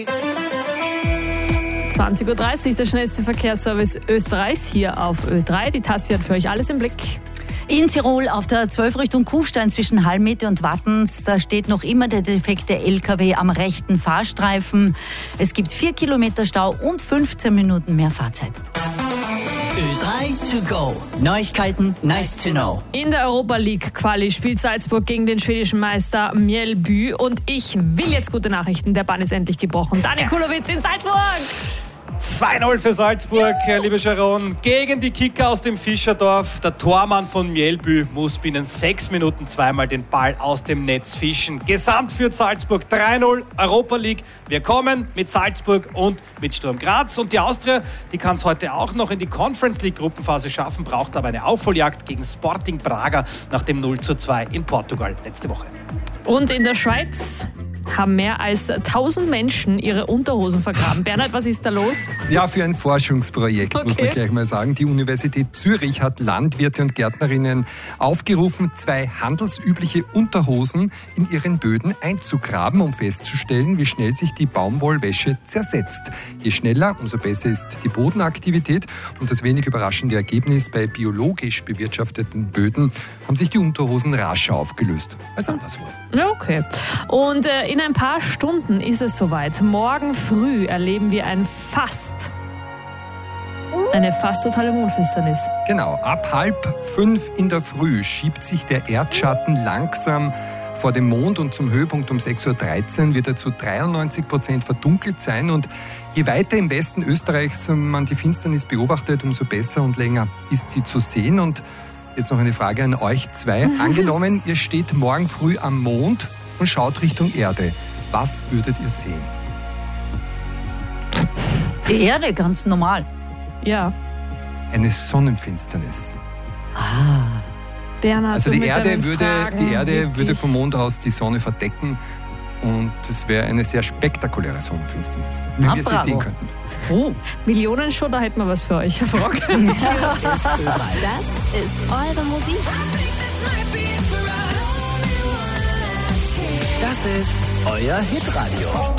20:30 Uhr, der schnellste Verkehrsservice Österreichs hier auf Ö3. Die Tassi hat für euch alles im Blick. In Tirol auf der 12 Richtung Kufstein zwischen Hallmitte und Wattens, da steht noch immer der defekte LKW am rechten Fahrstreifen. Es gibt 4 Kilometer Stau und 15 Minuten mehr Fahrzeit. Ö3 to go. Neuigkeiten, nice to know. In der Europa League Quali spielt Salzburg gegen den schwedischen Meister Mjällby. Und ich will jetzt gute Nachrichten. Der Bann ist endlich gebrochen. Dani Kulowitz in Salzburg. 2-0 für Salzburg, liebe Sharon, gegen die Kicker aus dem Fischerdorf. Der Tormann von Mjällby muss binnen 6 Minuten zweimal den Ball aus dem Netz fischen. Gesamt führt Salzburg 3-0, Europa League. Wir kommen mit Salzburg und mit Sturm Graz. Und die Austria, die kann es heute auch noch in die Conference League Gruppenphase schaffen, braucht aber eine Aufholjagd gegen Sporting Braga nach dem 0:2 in Portugal letzte Woche. Und in der Schweiz haben mehr als 1000 Menschen ihre Unterhosen vergraben. Bernhard, was ist da los? Ja, für ein Forschungsprojekt, muss man gleich mal sagen. Die Universität Zürich hat Landwirte und Gärtnerinnen aufgerufen, 2 handelsübliche Unterhosen in ihren Böden einzugraben, um festzustellen, wie schnell sich die Baumwollwäsche zersetzt. Je schneller, umso besser ist die Bodenaktivität. Und das wenig überraschende Ergebnis: bei biologisch bewirtschafteten Böden haben sich die Unterhosen rascher aufgelöst als anderswo. Ja, okay. Und in ein paar Stunden ist es soweit. Morgen früh erleben wir eine fast totale Mondfinsternis. Genau, ab 4:30 in der Früh schiebt sich der Erdschatten langsam vor dem Mond und zum Höhepunkt um 6:13 Uhr wird er zu 93% verdunkelt sein. Und je weiter im Westen Österreichs man die Finsternis beobachtet, umso besser und länger ist sie zu sehen. Und jetzt noch eine Frage an euch zwei. Angenommen, ihr steht morgen früh am Mond und schaut Richtung Erde. Was würdet ihr sehen? Die Erde, ganz normal. Ja. Eine Sonnenfinsternis. Bernhard, Also du die mit Erde deinen Fragen, würde wirklich. vom Mond aus die Sonne verdecken und es wäre eine sehr spektakuläre Sonnenfinsternis, wie wir sie bravo. sehen könnten. Oh. Millionenshow, da hätten wir was für euch, Herr Frock. Das ist Ö3. Das ist eure Musik. Das ist euer Hitradio.